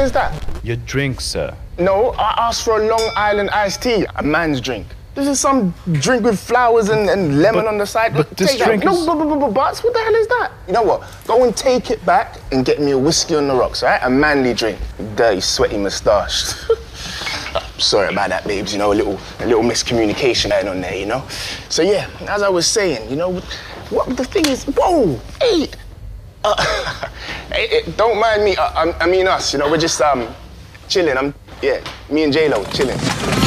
is that? Your drink, sir. No, I asked for a Long Island iced tea, a man's drink. This is some drink with flowers and lemon on the side. But this Take that. drink is... No, but what the hell is that? You know what? Go and take it back and get me a whiskey on the rocks, all right? A manly drink. Dirty, sweaty moustache. Sorry about that, babes. You know, a little miscommunication going on there, you know? So, yeah, as I was saying, you know, what the thing is... Whoa! Hey! Hey, don't mind me. I mean us, you know? We're just, chilling. Yeah, me and J-Lo, chilling.